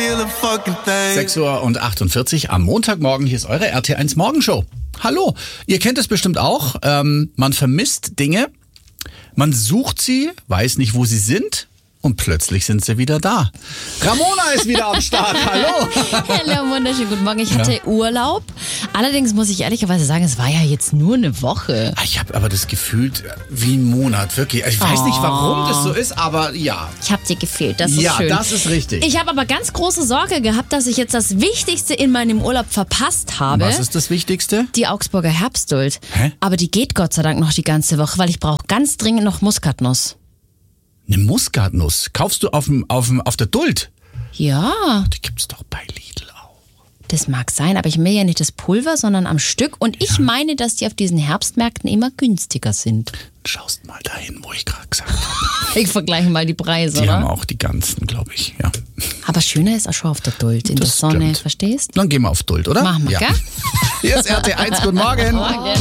6:48 Uhr am Montagmorgen. Hier ist eure RT1 Morgenshow. Hallo, ihr kennt es bestimmt auch. Man vermisst Dinge, man sucht sie, weiß nicht, wo sie sind. Und plötzlich sind sie wieder da. Ramona ist wieder am Start. Hallo. Hallo, wunderschönen guten Morgen. Ich hatte Urlaub. Allerdings muss ich ehrlicherweise sagen, es war ja jetzt nur eine Woche. Ich habe aber das Gefühl, wie ein Monat, wirklich. Ich weiß nicht, warum das so ist, aber ja. Ich habe dir gefehlt, das ist schön. Ja, das ist richtig. Ich habe aber ganz große Sorge gehabt, dass ich jetzt das Wichtigste in meinem Urlaub verpasst habe. Was ist das Wichtigste? Die Augsburger Herbstduld. Hä? Aber die geht Gott sei Dank noch die ganze Woche, weil ich brauche ganz dringend noch Muskatnuss. Eine Muskatnuss. Kaufst du auf der Duld? Ja. Die gibt's doch bei Lidl auch. Das mag sein, aber ich will ja nicht das Pulver, sondern am Stück. Und ich meine, dass die auf diesen Herbstmärkten immer günstiger sind. Schaust mal dahin, wo ich gerade gesagt habe. Ich vergleiche mal die Preise, Die oder? haben auch die ganzen, glaube ich. Ja. Aber schöner ist auch schon auf der Duld, in Das der Sonne, stimmt. verstehst? Dann gehen wir auf Duld, oder? Machen wir, gell? Hier ist RT1, guten Morgen. Morgen.